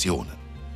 Attraktionen.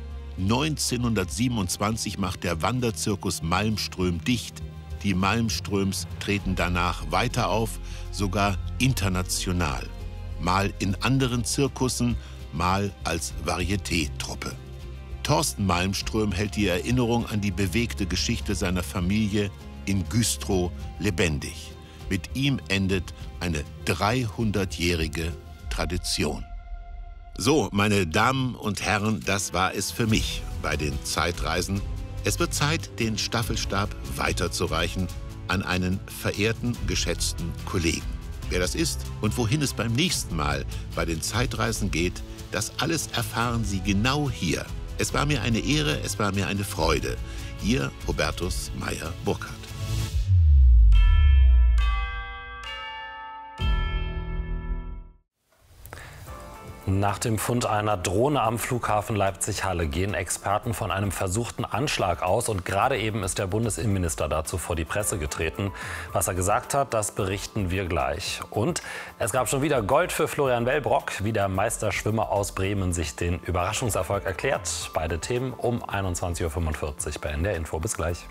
1927 macht der Wanderzirkus Malmström dicht. Die Malmströms treten danach weiter auf, sogar international. Mal in anderen Zirkussen, mal als Varieté-Truppe. Thorsten Malmström hält die Erinnerung an die bewegte Geschichte seiner Familie in Güstrow lebendig. Mit ihm endet eine 300-jährige Tradition. So, meine Damen und Herren, das war es für mich bei den Zeitreisen. Es wird Zeit, den Staffelstab weiterzureichen an einen verehrten, geschätzten Kollegen. Wer das ist und wohin es beim nächsten Mal bei den Zeitreisen geht, das alles erfahren Sie genau hier. Es war mir eine Ehre, es war mir eine Freude. Ihr Hubertus Meyer-Burkhardt. Nach dem Fund einer Drohne am Flughafen Leipzig-Halle gehen Experten von einem versuchten Anschlag aus. Und gerade eben ist der Bundesinnenminister dazu vor die Presse getreten. Was er gesagt hat, das berichten wir gleich. Und es gab schon wieder Gold für Florian Wellbrock, wie der Meisterschwimmer aus Bremen sich den Überraschungserfolg erklärt. Beide Themen um 21:45 Uhr bei NDR Info. Bis gleich.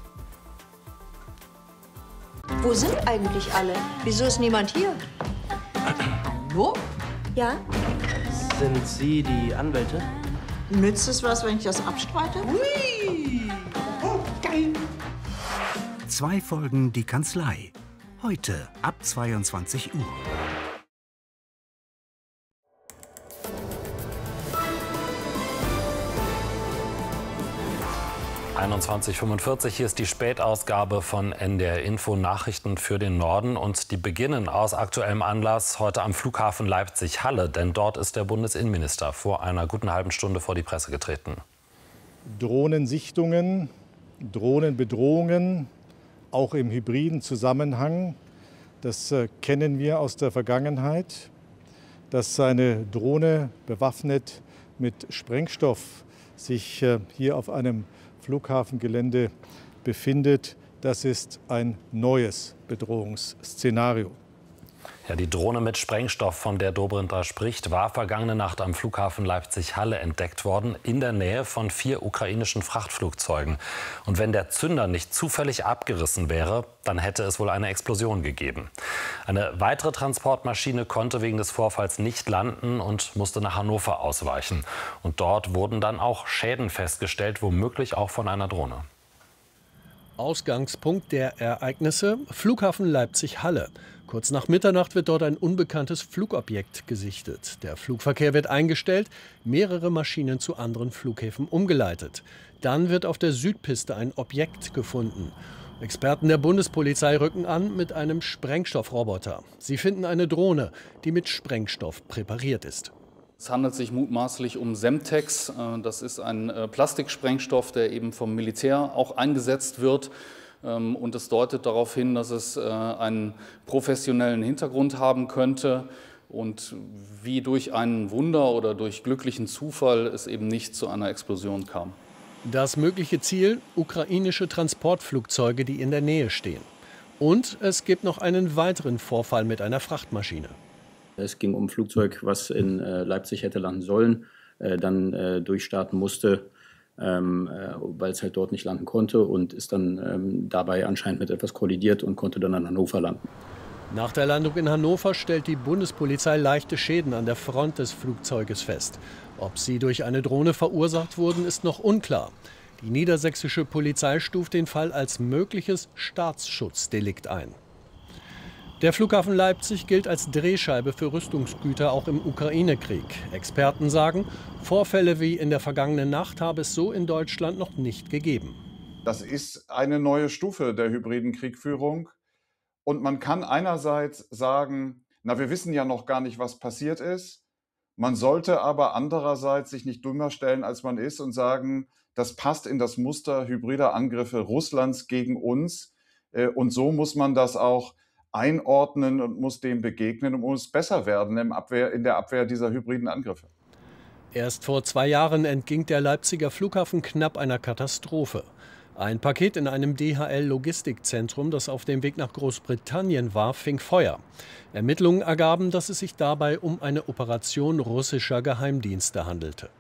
Wo sind eigentlich alle? Wieso ist niemand hier? Hallo? Ja? Sind Sie die Anwälte? Nützt es was, wenn ich das abstreite? Hui! Oh, geil! 2 Folgen Die Kanzlei. Heute ab 22 Uhr. (21:45 Uhr). Hier ist die Spätausgabe von NDR Info, Nachrichten für den Norden. Und die beginnen aus aktuellem Anlass heute am Flughafen Leipzig-Halle. Denn dort ist der Bundesinnenminister vor einer guten halben Stunde vor die Presse getreten. Drohnensichtungen, Drohnenbedrohungen, auch im hybriden Zusammenhang, das kennen wir aus der Vergangenheit. Dass eine Drohne bewaffnet mit Sprengstoff sich hier auf einem Flughafengelände befindet, das ist ein neues Bedrohungsszenario. Ja, die Drohne mit Sprengstoff, von der Dobrindt da spricht, war vergangene Nacht am Flughafen Leipzig-Halle entdeckt worden, in der Nähe von 4 ukrainischen Frachtflugzeugen. Und wenn der Zünder nicht zufällig abgerissen wäre, dann hätte es wohl eine Explosion gegeben. Eine weitere Transportmaschine konnte wegen des Vorfalls nicht landen und musste nach Hannover ausweichen. Und dort wurden dann auch Schäden festgestellt, womöglich auch von einer Drohne. Ausgangspunkt der Ereignisse: Flughafen Leipzig-Halle. Kurz nach Mitternacht wird dort ein unbekanntes Flugobjekt gesichtet. Der Flugverkehr wird eingestellt, mehrere Maschinen zu anderen Flughäfen umgeleitet. Dann wird auf der Südpiste ein Objekt gefunden. Experten der Bundespolizei rücken an mit einem Sprengstoffroboter. Sie finden eine Drohne, die mit Sprengstoff präpariert ist. Es handelt sich mutmaßlich um Semtex. Das ist ein Plastiksprengstoff, der eben vom Militär auch eingesetzt wird. Und es deutet darauf hin, dass es einen professionellen Hintergrund haben könnte und wie durch ein Wunder oder durch glücklichen Zufall es eben nicht zu einer Explosion kam. Das mögliche Ziel: ukrainische Transportflugzeuge, die in der Nähe stehen. Und es gibt noch einen weiteren Vorfall mit einer Frachtmaschine. Es ging um ein Flugzeug, was in Leipzig hätte landen sollen, dann durchstarten musste, weil es halt dort nicht landen konnte und ist dann dabei anscheinend mit etwas kollidiert und konnte dann in Hannover landen. Nach der Landung in Hannover stellt die Bundespolizei leichte Schäden an der Front des Flugzeuges fest. Ob sie durch eine Drohne verursacht wurden, ist noch unklar. Die niedersächsische Polizei stuft den Fall als mögliches Staatsschutzdelikt ein. Der Flughafen Leipzig gilt als Drehscheibe für Rüstungsgüter auch im Ukraine-Krieg. Experten sagen, Vorfälle wie in der vergangenen Nacht habe es so in Deutschland noch nicht gegeben. Das ist eine neue Stufe der hybriden Kriegführung. Und man kann einerseits sagen, na, wir wissen ja noch gar nicht, was passiert ist. Man sollte aber andererseits sich nicht dümmer stellen, als man ist und sagen, das passt in das Muster hybrider Angriffe Russlands gegen uns. Und so muss man das auch einordnen und muss dem begegnen und muss besser werden in der Abwehr dieser hybriden Angriffe. Erst vor 2 Jahren entging der Leipziger Flughafen knapp einer Katastrophe. Ein Paket in einem DHL-Logistikzentrum, das auf dem Weg nach Großbritannien war, fing Feuer. Ermittlungen ergaben, dass es sich dabei um eine Operation russischer Geheimdienste handelte.